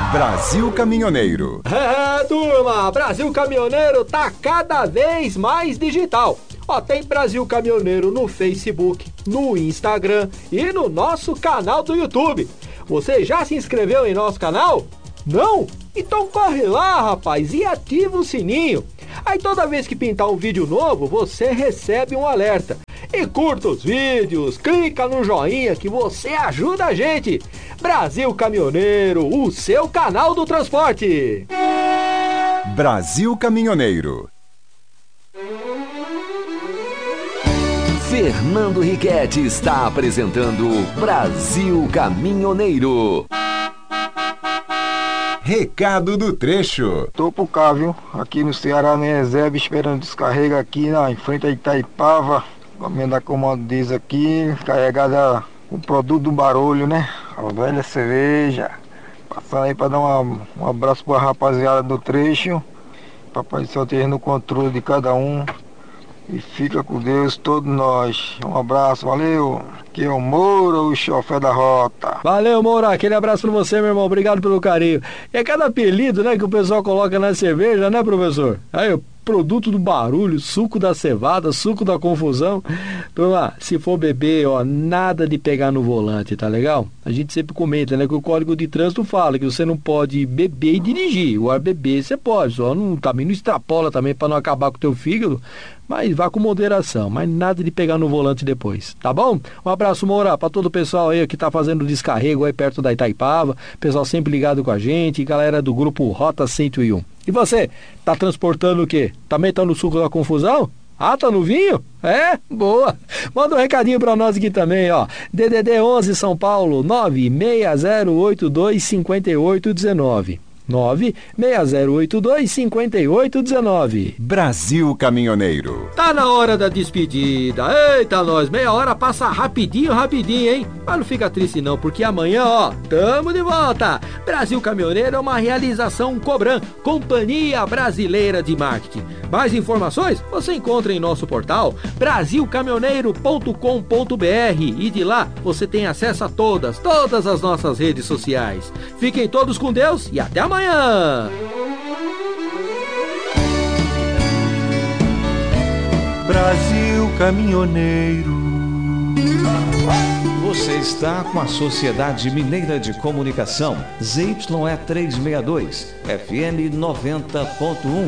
Brasil Caminhoneiro. Turma, Brasil Caminhoneiro tá cada vez mais digital. Ó, tem Brasil Caminhoneiro no Facebook, no Instagram e no nosso canal do YouTube. Você já se inscreveu em nosso canal? Não? Então corre lá, rapaz, e ativa o sininho. Aí toda vez que pintar um vídeo novo, você recebe um alerta. E curta os vídeos, clica no joinha que você ajuda a gente. Brasil Caminhoneiro, o seu canal do transporte. Brasil Caminhoneiro. Fernando Riquetti está apresentando Brasil Caminhoneiro. Recado do trecho. Tô por cá, viu? Aqui no Ceará, na reserva, esperando descarrega aqui em frente a Itaipava. Comendo a comando diz aqui, carregada com o produto do barulho, né? A velha cerveja. Passando aí para dar um abraço para a rapaziada do trecho. Papai do Céu esteja no controle de cada um. E fica com Deus, todos nós. Um abraço, valeu. Aqui é o Moura, o chofer da rota. Valeu, Moura. Aquele abraço pra você, meu irmão. Obrigado pelo carinho. E é cada apelido, né, que o pessoal coloca na cerveja, né, professor? Aí, o produto do barulho, suco da cevada, suco da confusão. Turma, se for beber, ó, nada de pegar no volante, tá legal? A gente sempre comenta, né, que o Código de Trânsito fala que você não pode beber e dirigir. O ar beber você pode, só também não extrapola também para não acabar com o teu fígado. Mas vá com moderação, mas nada de pegar no volante depois, tá bom? Um abraço, Moura, para todo o pessoal aí que tá fazendo descarrego aí perto da Itaipava, pessoal sempre ligado com a gente, galera do grupo Rota 101. E você, tá transportando o quê? Também tá no suco da confusão? Ah, tá no vinho? É? Boa! Manda um recadinho pra nós aqui também, ó. DDD 11 São Paulo, 960825819. 960825819. Brasil Caminhoneiro. Tá na hora da despedida. Eita, nós, meia hora passa rapidinho, hein? Mas não fica triste não, porque amanhã, ó, tamo de volta. Brasil Caminhoneiro é uma realização Cobram, Companhia Brasileira de Marketing. Mais informações você encontra em nosso portal brasilcaminhoneiro.com.br e de lá você tem acesso a todas as nossas redes sociais. Fiquem todos com Deus e até amanhã. Brasil Caminhoneiro. Você está com a Sociedade Mineira de Comunicação, ZYE 362, FM 90.1,